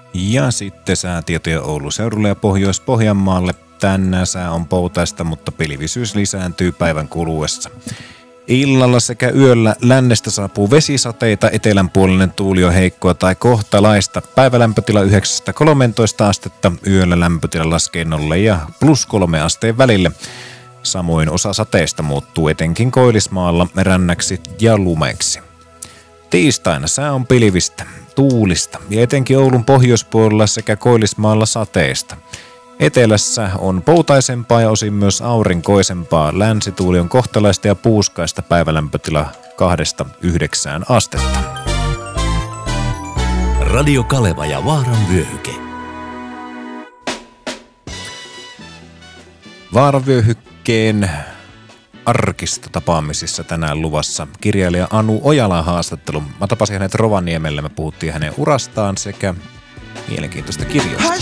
Ja sitten säätietoja Oulun seudulle ja Pohjois-Pohjanmaalle. Tänään sää on poutaista, mutta pilvisyys lisääntyy päivän kuluessa. Illalla sekä yöllä lännestä saapuu vesisateita, etelänpuolinen tuuli on heikkoa tai kohtalaista. Päivälämpötila 9-13 astetta, yöllä lämpötila laskee 0 ja +3 asteen välille. Samoin osa sateesta muuttuu etenkin Koillismaalla rännäksi ja lumeksi. Tiistaina sää on pilvistä, tuulista ja etenkin Oulun pohjoispuolella sekä Koillismaalla sateesta. Etelässä on poutaisempaa ja osin myös aurinkoisempaa. Länsituuli on kohtalaista ja puuskaista, päivälämpötila 2-9 astetta. Radio Kaleva ja Vaaran vyöhyke. Vaaran vyöhykkeen arkistotapaamisissa tänään luvassa kirjailija Anu Ojalan haastattelu. Mä tapasin hänet Rovaniemellä, me puhuttiin hänen urastaan sekä mielenkiintoista kirjoista.